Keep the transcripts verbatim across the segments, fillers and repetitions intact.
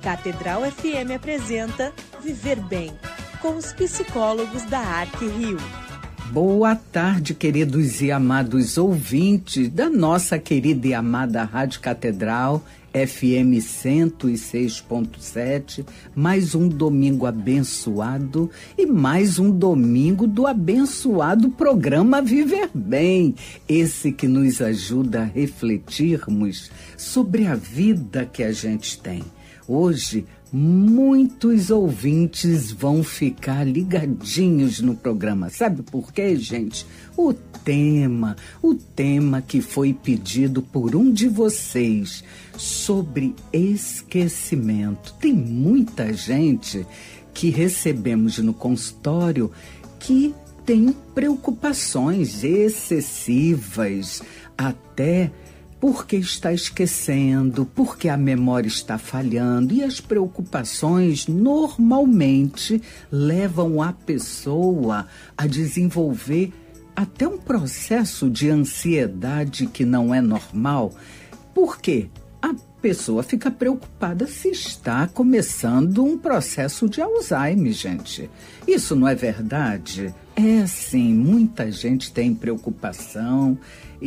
Catedral F M apresenta Viver Bem, com os psicólogos da Arque Rio. Boa tarde, queridos e amados ouvintes da nossa querida e amada Rádio Catedral F M cento e seis ponto sete. Mais um domingo abençoado e mais um domingo do abençoado programa Viver Bem. Esse que nos ajuda a refletirmos sobre a vida que a gente tem. Hoje, muitos ouvintes vão ficar ligadinhos no programa. Sabe por quê, gente? O tema, o tema que foi pedido por um de vocês sobre esquecimento. Tem muita gente que recebemos no consultório que tem preocupações excessivas, até porque está esquecendo, porque a memória está falhando, e as preocupações normalmente levam a pessoa a desenvolver até um processo de ansiedade que não é normal. Por quê? A pessoa fica preocupada se está começando um processo de Alzheimer, gente. Isso não é verdade? É sim, muita gente tem preocupação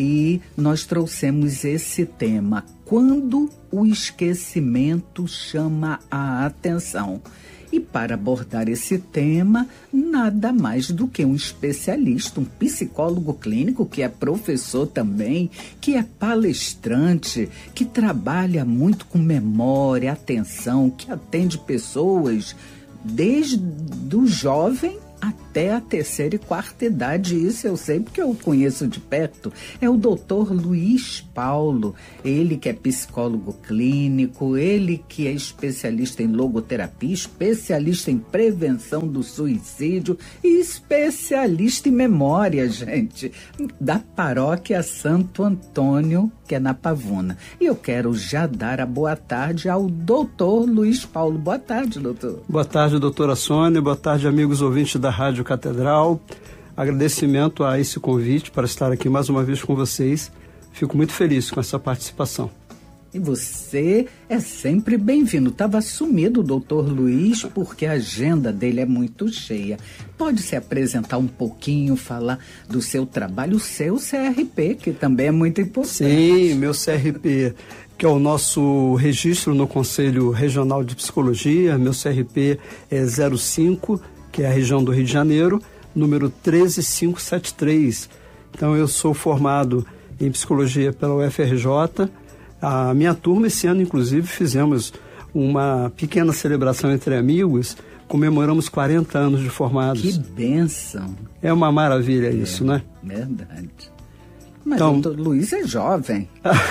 e nós trouxemos esse tema, quando o esquecimento chama a atenção. E para abordar esse tema, nada mais do que um especialista, um psicólogo clínico que é professor também, que é palestrante, que trabalha muito com memória, atenção, que atende pessoas desde o jovem até a terceira e quarta idade. Isso eu sei porque eu conheço de perto. É o doutor Luiz Paulo, ele que é psicólogo clínico, ele que é especialista em logoterapia, especialista em prevenção do suicídio e especialista em memória, gente, da paróquia Santo Antônio, que é na Pavuna. E eu quero já dar a boa tarde ao doutor Luiz Paulo. Boa tarde, doutor. Boa tarde, doutora Sônia. Boa tarde, amigos ouvintes da Rádio Catedral. Agradecimento a esse convite para estar aqui mais uma vez com vocês. Fico muito feliz com essa participação. E você é sempre bem-vindo. Estava sumido o doutor Luiz porque a agenda dele é muito cheia. Pode se apresentar um pouquinho, falar do seu trabalho, o seu C R P, que também é muito importante. Sim, meu C R P, que é o nosso registro no Conselho Regional de Psicologia. Meu C R P é zero cinco, que é a região do Rio de Janeiro, número treze mil quinhentos e setenta e três. Então, eu sou formado em Psicologia pela U F R J. A minha turma, esse ano, inclusive, fizemos uma pequena celebração entre amigos, comemoramos quarenta anos de formados. Que bênção! É uma maravilha é, isso, né? Verdade. Mas então, o doutor Luiz é jovem.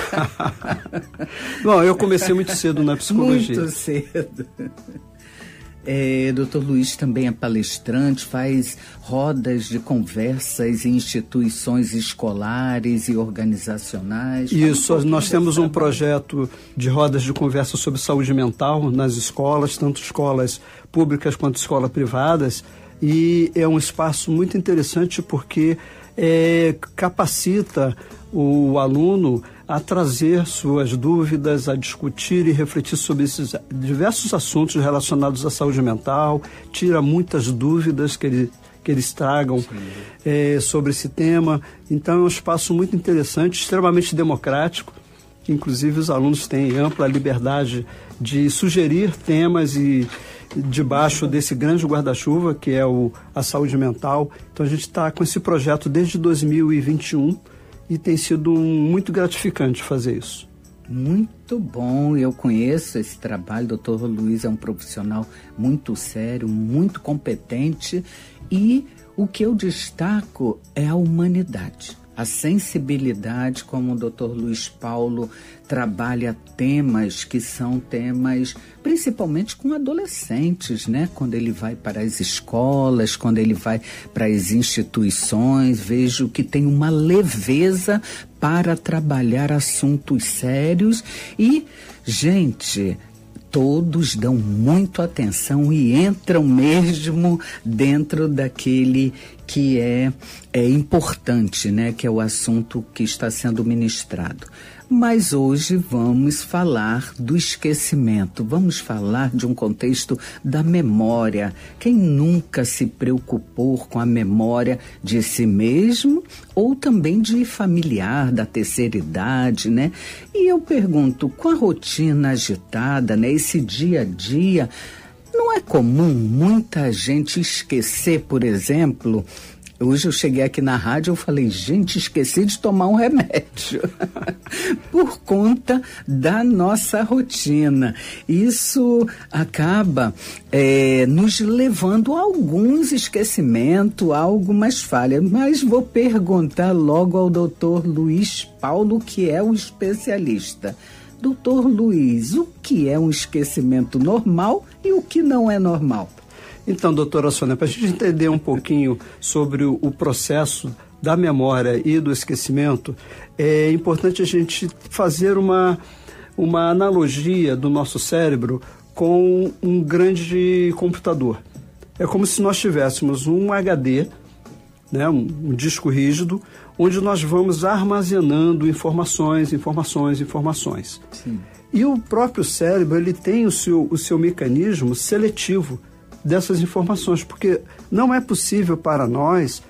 Bom, eu comecei muito cedo na psicologia. Muito cedo. É, doutor Luiz também é palestrante, faz rodas de conversas em instituições escolares e organizacionais. Isso, um nós temos um projeto de rodas de conversa sobre saúde mental nas escolas, tanto escolas públicas quanto escolas privadas, e é um espaço muito interessante porque é, capacita o aluno a trazer suas dúvidas, a discutir e refletir sobre esses diversos assuntos relacionados à saúde mental, tira muitas dúvidas que, ele, que eles tragam é, sobre esse tema. Então é um espaço muito interessante, extremamente democrático, que inclusive os alunos têm ampla liberdade de sugerir temas e debaixo desse grande guarda-chuva que é o, a saúde mental. Então a gente está com esse projeto desde dois mil e vinte e um, e tem sido muito gratificante fazer isso. Muito bom, eu conheço esse trabalho. O doutor Luiz é um profissional muito sério, muito competente, e o que eu destaco é a humanidade, a sensibilidade, como o doutor Luiz Paulo trabalha temas que são temas principalmente com adolescentes, né? Quando ele vai para as escolas, quando ele vai para as instituições, vejo que tem uma leveza para trabalhar assuntos sérios e, gente, todos dão muito atenção e entram mesmo dentro daquele que é, é importante, né? Que é o assunto que está sendo ministrado. Mas hoje vamos falar do esquecimento, vamos falar de um contexto da memória. Quem nunca se preocupou com a memória de si mesmo ou também de familiar da terceira idade, né? E eu pergunto, com a rotina agitada, né, esse dia a dia, não é comum muita gente esquecer, por exemplo... Hoje eu cheguei aqui na rádio e falei, gente, esqueci de tomar um remédio por conta da nossa rotina. Isso acaba é, nos levando a alguns esquecimentos, a algumas falhas. Mas vou perguntar logo ao doutor Luiz Paulo, que é o especialista. Doutor Luiz, o que é um esquecimento normal e o que não é normal? Então, doutora Sônia, para a gente entender um pouquinho sobre o, o processo da memória e do esquecimento, é importante a gente fazer uma, uma analogia do nosso cérebro com um grande computador. É como se nós tivéssemos um H D, né, um, um disco rígido, onde nós vamos armazenando informações, informações, informações. Sim. E o próprio cérebro, ele tem o seu, o seu mecanismo seletivo dessas informações, porque não é possível para nós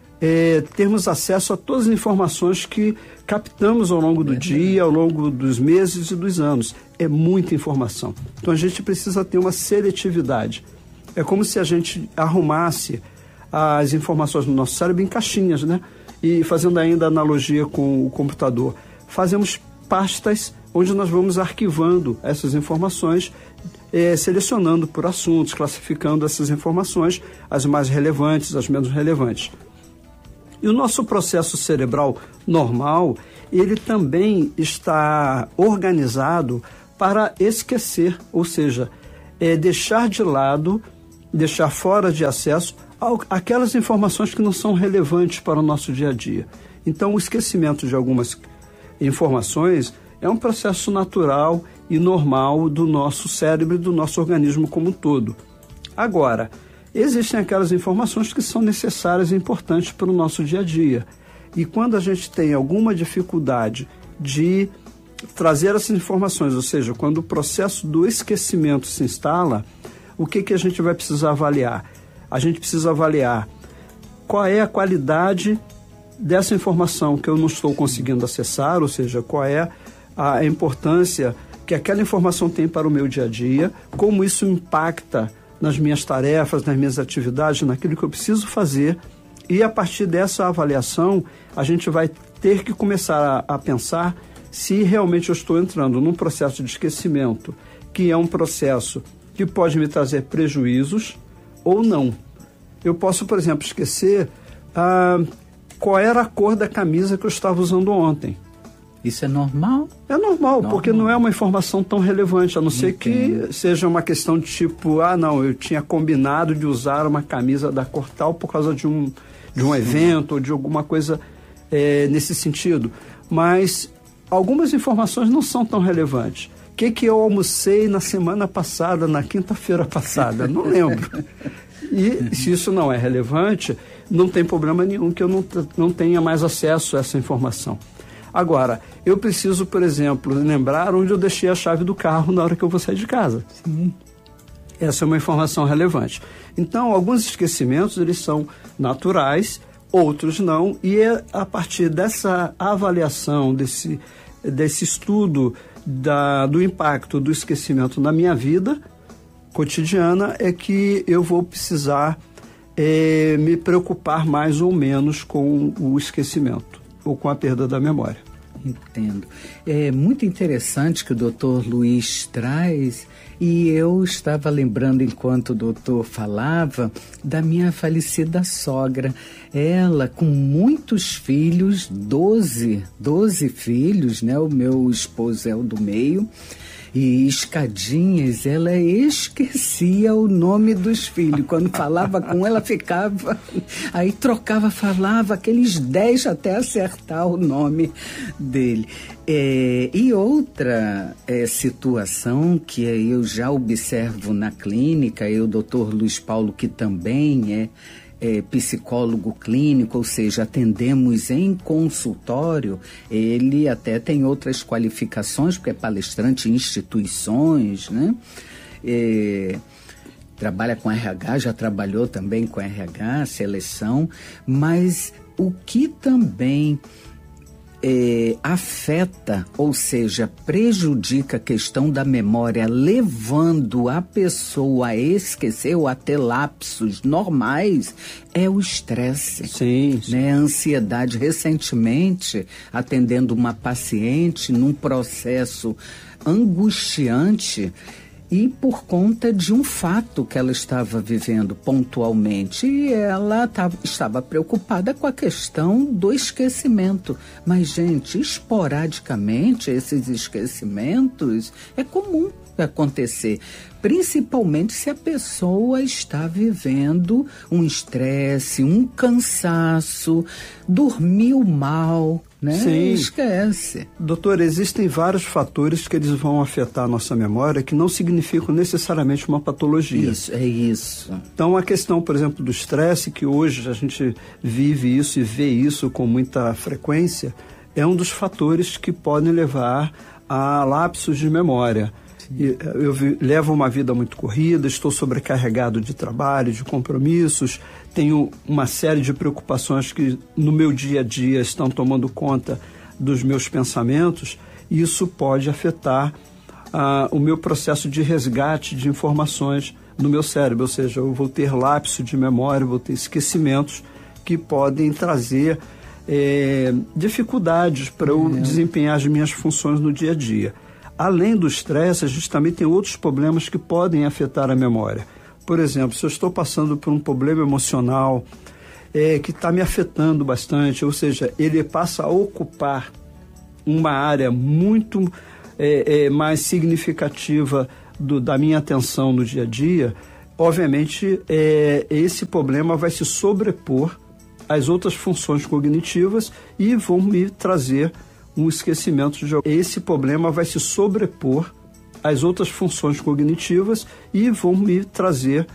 é, termos acesso a todas as informações que captamos ao longo do é dia, ao longo dos meses e dos anos. É muita informação. Então a gente precisa ter uma seletividade. É como se a gente arrumasse as informações no nosso cérebro em caixinhas, né? E fazendo ainda analogia com o computador, fazemos pastas onde nós vamos arquivando essas informações, É, selecionando por assuntos, classificando essas informações, as mais relevantes, as menos relevantes. E o nosso processo cerebral normal, ele também está organizado para esquecer, ou seja, é, deixar de lado, deixar fora de acesso ao, aquelas informações que não são relevantes para o nosso dia a dia. Então, o esquecimento de algumas informações é um processo natural e normal do nosso cérebro e do nosso organismo como um todo. Agora, existem aquelas informações que são necessárias e importantes para o nosso dia a dia. E quando a gente tem alguma dificuldade de trazer essas informações, ou seja, quando o processo do esquecimento se instala, o que, que a gente vai precisar avaliar? A gente precisa avaliar qual é a qualidade dessa informação que eu não estou conseguindo acessar, ou seja, qual é a importância que aquela informação tem para o meu dia a dia, como isso impacta nas minhas tarefas, nas minhas atividades, naquilo que eu preciso fazer, e a partir dessa avaliação, a gente vai ter que começar a, a pensar se realmente eu estou entrando num processo de esquecimento, que é um processo que pode me trazer prejuízos ou não. Eu posso, por exemplo, esquecer ah, qual era a cor da camisa que eu estava usando ontem. Isso é normal? É normal, normal, porque não é uma informação tão relevante, a não ser que seja uma questão de tipo, ah, não, eu tinha combinado de usar uma camisa da cor tal por causa de um, de um evento ou de alguma coisa é, nesse sentido. Mas algumas informações não são tão relevantes. O que, que eu almocei na semana passada, na quinta-feira passada? Não lembro. E se isso não é relevante, não tem problema nenhum que eu não, não tenha mais acesso a essa informação. Agora, eu preciso, por exemplo, lembrar onde eu deixei a chave do carro na hora que eu vou sair de casa. Sim. Essa é uma informação relevante. Então, alguns esquecimentos, eles são naturais, outros não, e é a partir dessa avaliação, desse, desse estudo da, do impacto do esquecimento na minha vida cotidiana, é que eu vou precisar é, me preocupar mais ou menos com o esquecimento ou com a perda da memória. Entendo. É muito interessante que o doutor Luiz traz, e eu estava lembrando, enquanto o doutor falava, da minha falecida sogra. Ela, com muitos filhos, doze, doze filhos, né? O meu esposo é o do meio, e escadinhas, ela esquecia o nome dos filhos. Quando falava com ela, ficava... Aí trocava, falava aqueles dez até acertar o nome dele. É, e outra é, situação que eu já observo na clínica, e o doutor Luiz Paulo, que também é é, psicólogo clínico, ou seja, atendemos em consultório. Ele até tem outras qualificações, porque é palestrante em instituições, né? É, trabalha com R H, já trabalhou também com R H, seleção, mas o que também é, afeta, ou seja, prejudica a questão da memória, levando a pessoa a esquecer ou a ter lapsos normais, é o estresse. Sim, sim. Né? A ansiedade. Recentemente, atendendo uma paciente num processo angustiante, e por conta de um fato que ela estava vivendo pontualmente, e ela tava, estava preocupada com a questão do esquecimento. Mas, gente, esporadicamente, esses esquecimentos é comum acontecer, principalmente se a pessoa está vivendo um estresse, um cansaço, dormiu mal, né? Sim. Esquece. Doutor, existem vários fatores que eles vão afetar a nossa memória que não significam necessariamente uma patologia. Isso, é isso. Então, a questão, por exemplo, do estresse, que hoje a gente vive isso e vê isso com muita frequência, é um dos fatores que podem levar a lapsos de memória. Eu vi, levo uma vida muito corrida, estou sobrecarregado de trabalho, de compromissos, tenho uma série de preocupações que no meu dia a dia estão tomando conta dos meus pensamentos, e isso pode afetar ah, o meu processo de resgate de informações no meu cérebro, ou seja, eu vou ter lapso de memória, vou ter esquecimentos que podem trazer é, dificuldades para eu é. desempenhar as minhas funções no dia a dia. Além do estresse, a gente também tem outros problemas que podem afetar a memória. Por exemplo, se eu estou passando por um problema emocional é, que está me afetando bastante, ou seja, ele passa a ocupar uma área muito é, é, mais significativa do, da minha atenção no dia a dia, obviamente é, esse problema vai se sobrepor às outras funções cognitivas e vão me trazer um esquecimento de... Esse problema vai se sobrepor às outras funções cognitivas e vão me trazer